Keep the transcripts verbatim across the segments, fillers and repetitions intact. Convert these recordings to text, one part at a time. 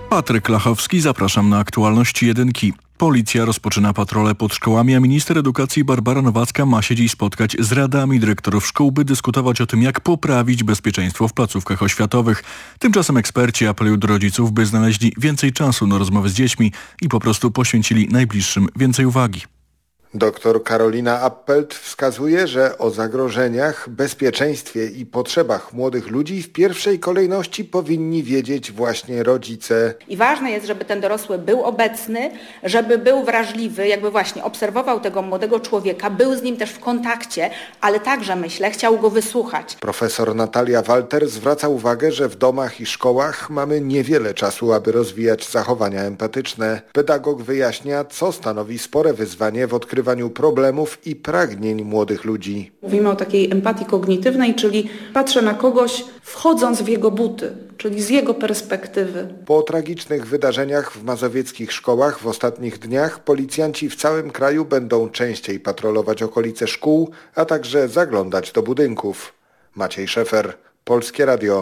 Patryk Lachowski, zapraszam na aktualności jedynki. Policja rozpoczyna patrole pod szkołami, a minister edukacji Barbara Nowacka ma się dziś spotkać z radami dyrektorów szkół, by dyskutować o tym, jak poprawić bezpieczeństwo w placówkach oświatowych. Tymczasem eksperci apelują do rodziców, by znaleźli więcej czasu na rozmowy z dziećmi i po prostu poświęcili najbliższym więcej uwagi. Doktor Karolina Appelt wskazuje, że o zagrożeniach, bezpieczeństwie i potrzebach młodych ludzi w pierwszej kolejności powinni wiedzieć właśnie rodzice. I ważne jest, żeby ten dorosły był obecny, żeby był wrażliwy, jakby właśnie obserwował tego młodego człowieka, był z nim też w kontakcie, ale także, myślę, chciał go wysłuchać. Profesor Natalia Walter zwraca uwagę, że w domach i szkołach mamy niewiele czasu, aby rozwijać zachowania empatyczne. Pedagog wyjaśnia, co stanowi spore wyzwanie w odkrywaniu problemów i pragnień młodych ludzi. Mówimy o takiej empatii kognitywnej, czyli patrzę na kogoś wchodząc w jego buty, czyli z jego perspektywy. Po tragicznych wydarzeniach w mazowieckich szkołach w ostatnich dniach policjanci w całym kraju będą częściej patrolować okolice szkół, a także zaglądać do budynków. Maciej Szefer, Polskie Radio.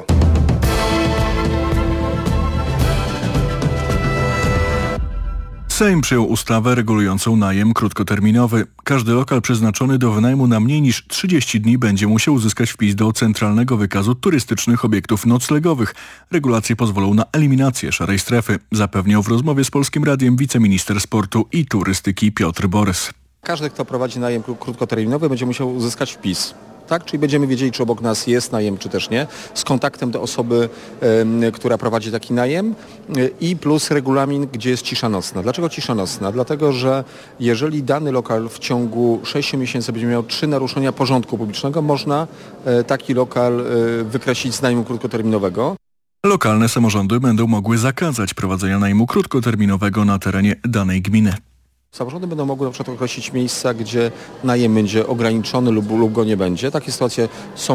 Sejm przyjął ustawę regulującą najem krótkoterminowy. Każdy lokal przeznaczony do wynajmu na mniej niż trzydzieści dni będzie musiał uzyskać wpis do Centralnego Wykazu Turystycznych Obiektów Noclegowych. Regulacje pozwolą na eliminację szarej strefy, zapewniał w rozmowie z Polskim Radiem wiceminister sportu i turystyki Piotr Borys. Każdy, kto prowadzi najem krótkoterminowy, będzie musiał uzyskać wpis. Tak, czyli będziemy wiedzieli, czy obok nas jest najem, czy też nie, z kontaktem do osoby, y, która prowadzi taki najem y, i plus regulamin, gdzie jest cisza nocna. Dlaczego cisza nocna? Dlatego, że jeżeli dany lokal w ciągu sześciu miesięcy będzie miał trzy naruszenia porządku publicznego, można y, taki lokal y, wykreślić z najmu krótkoterminowego. Lokalne samorządy będą mogły zakazać prowadzenia najmu krótkoterminowego na terenie danej gminy. Samorządy będą mogły na przykład określić miejsca, gdzie najem będzie ograniczony lub, lub go nie będzie. Takie sytuacje są